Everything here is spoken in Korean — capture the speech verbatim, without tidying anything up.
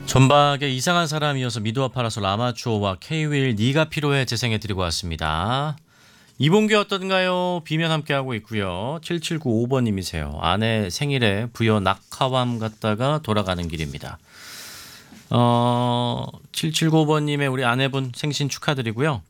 존박의 이상한 사람이어서 미드와 파라솔 아마추어와 K-윌 네가 필요해 재생해드리고 왔습니다. 이봉규 어떤가요? 비면 함께하고 있고요. 칠칠구오 번님이세요. 아내 생일에 부여 낙하암 갔다가 돌아가는 길입니다. 어, 칠칠구오 번님의 우리 아내분 생신 축하드리고요.